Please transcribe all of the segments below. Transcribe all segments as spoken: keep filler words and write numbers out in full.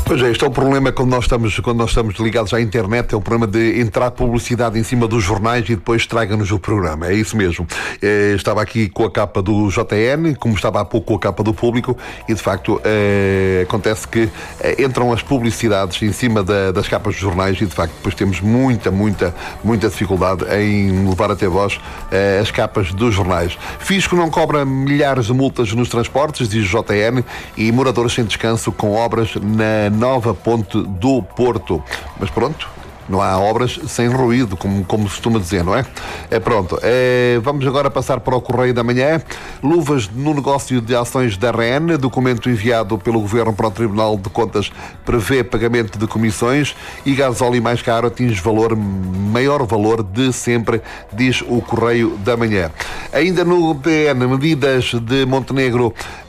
Pois é, este é o problema quando nós estamos, quando nós estamos ligados à internet, é o problema de entrar publicidade em cima dos jornais e depois estraga-nos o programa, é isso mesmo. Eh, estava aqui com a capa do J N, como estava há pouco com a capa do Público, e de facto eh, acontece que eh, entram as publicidades em cima da, das capas dos jornais e de facto depois temos muita, muita, muita dificuldade em levar até vós eh, as capas dos jornais. Fisco não cobra milhares de multas nos transportes, diz o J N, e moradores sem descanso com obras na nova ponte do Porto. Mas pronto, não há obras sem ruído, como, como se costuma dizer, não é? É pronto. É, vamos agora passar para o Correio da Manhã. Luvas no negócio de ações da R E N. Documento enviado pelo Governo para o Tribunal de Contas prevê pagamento de comissões e gasóleo mais caro atinge valor, maior valor de sempre, diz o Correio da Manhã. Ainda no P N, medidas de Montenegro,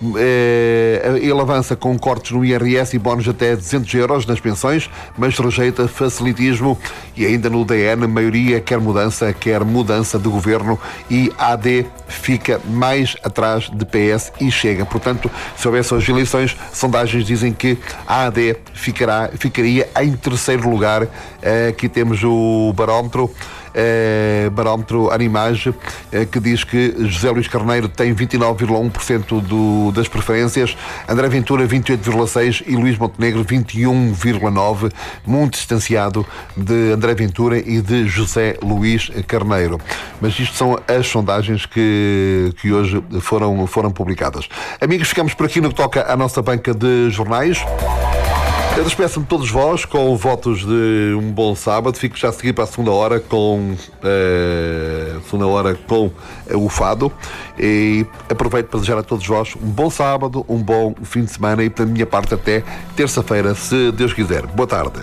eh, ele avança com cortes no I R S e bónus até duzentos euros nas pensões, mas rejeita facilitismo. E ainda no D N, a maioria quer mudança, quer mudança de governo e A D fica mais atrás de P S e Chega. Portanto, se houvesse as eleições, sondagens dizem que a A D ficará, ficaria em terceiro lugar. Aqui temos o barómetro. É, barómetro Animage, é, que diz que José Luís Carneiro tem vinte e nove vírgula um por cento do, das preferências, André Ventura vinte e oito vírgula seis por cento e Luís Montenegro vinte e um vírgula nove por cento, muito distanciado de André Ventura e de José Luís Carneiro. Mas isto são as sondagens que, que hoje foram, foram publicadas. Amigos, ficamos por aqui no que toca à nossa banca de jornais. Eu despeço-me de todos vós com votos de um bom sábado. Fico já a seguir para a segunda hora com uh, segunda hora com uh, o Fado. E aproveito para desejar a todos vós um bom sábado, um bom fim de semana e, da minha parte, até terça-feira, se Deus quiser. Boa tarde.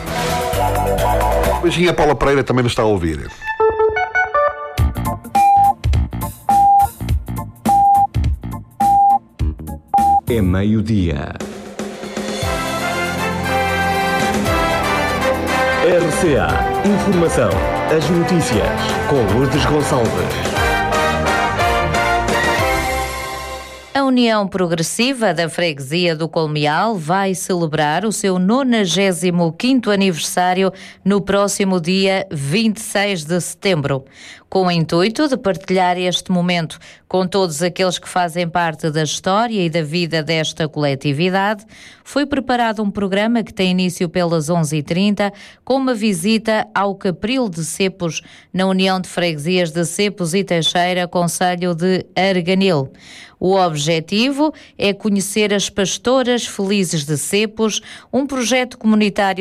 Um beijinho a Paula Pereira, também nos está a ouvir. É meio-dia. R C A Informação. As notícias com Lourdes Gonçalves. A União Progressiva da Freguesia do Colmeal vai celebrar o seu nonagésimo quinto aniversário no próximo dia vinte e seis de setembro. Com o intuito de partilhar este momento com todos aqueles que fazem parte da história e da vida desta coletividade, foi preparado um programa que tem início pelas onze e trinta, com uma visita ao Capril de Cepos, na União de Freguesias de Cepos e Teixeira, concelho de Arganil. O objetivo é conhecer as Pastoras Felizes de Cepos, um projeto comunitário